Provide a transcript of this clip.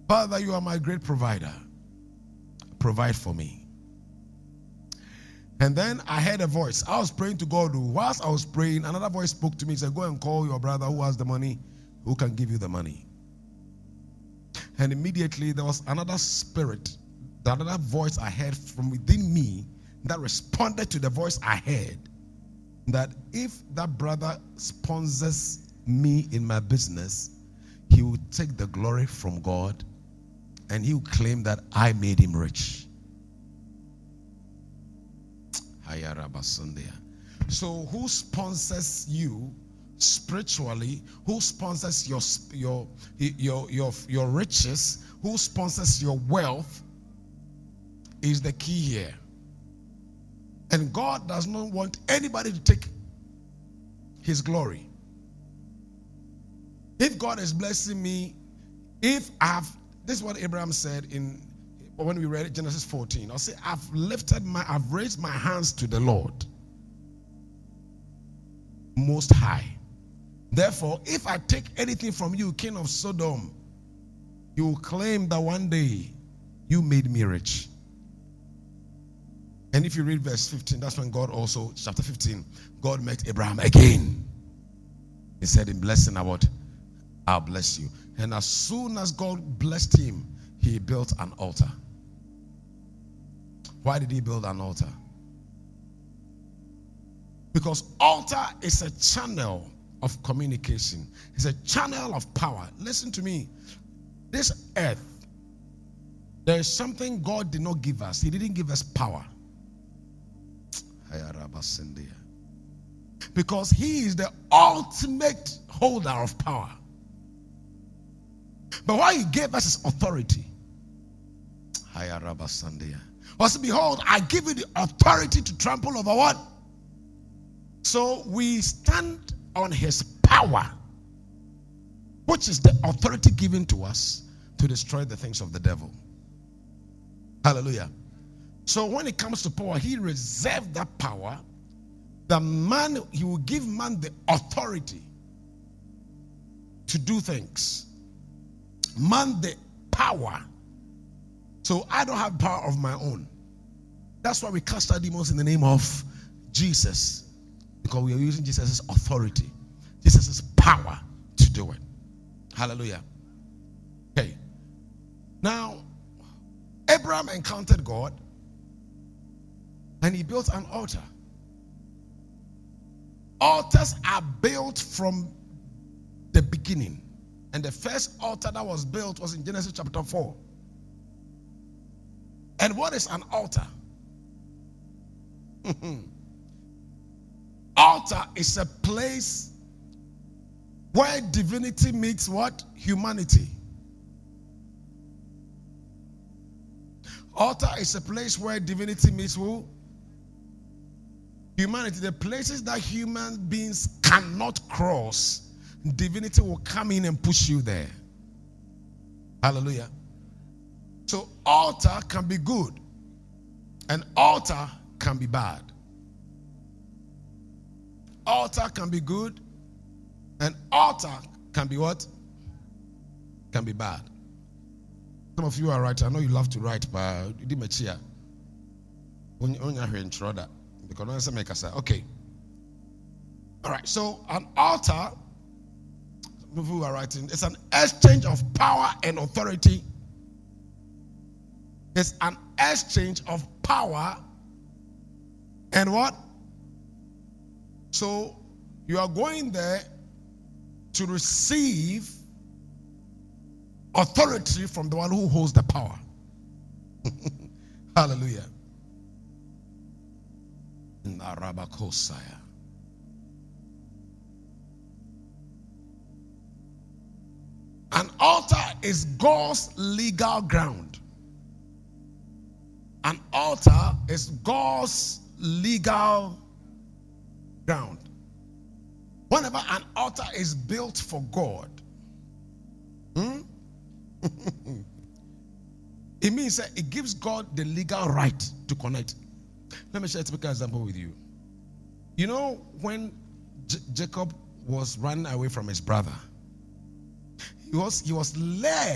Father, you are my great provider. Provide for me. And then I heard a voice. I was praying to God. Whilst I was praying, another voice spoke to me. He said, go and call your brother who has the money, who can give you the money. And immediately there was another spirit, another voice I heard from within me that responded to the voice I heard. That if that brother sponsors me in my business, he will take the glory from God and he will claim that I made him rich. So who sponsors you spiritually? Who sponsors your riches? Who sponsors your wealth is the key here. And God does not want anybody to take his glory. If God is blessing me, this is what Abraham said when we read Genesis 14. I'll say, I've raised my hands to the Lord Most High. Therefore, if I take anything from you, king of Sodom, you will claim that one day you made me rich. And if you read verse 15, that's when God also, chapter 15, God met Abraham again. He said in blessing, I'll bless you. And as soon as God blessed him, he built an altar. Why did he build an altar? Because altar is a channel of communication. It's a channel of power. Listen to me. This earth, there is something God did not give us. He didn't give us power. Because he is the ultimate holder of power. But what he gave us is authority. Also, behold, I give you the authority to trample over what? So we stand on his power, which is the authority given to us to destroy the things of the devil. Hallelujah. So when it comes to power, he reserved that power. He will give man the authority to do things. Man the power. So I don't have power of my own. That's why we cast out demons in the name of Jesus. Because we are using Jesus' authority. Jesus' power to do it. Hallelujah. Okay. Now, Abraham encountered God. And he built an altar. Altars are built from the beginning. And the first altar that was built was in Genesis chapter 4. And what is an altar? Altar is a place where divinity meets what? Humanity. Altar is a place where divinity meets who? Humanity. The places that human beings cannot cross, divinity will come in and push you there. Hallelujah. So altar can be good and altar can be bad. Altar can be good and altar can be what? Can be bad. Some of you are writers. I know you love to write, but you did my chair. When you're hearing that, because I make us say, okay. All right. So an altar, some of you are writing, it's an exchange of power and authority. It's an exchange of power and what? So you are going there to receive authority from the one who holds the power. Hallelujah. An altar is God's legal ground. An altar is God's legal ground. Whenever an altar is built for God, it means that it gives God the legal right to connect. Let me share a typical example with you. You know, when Jacob was running away from his brother, he was led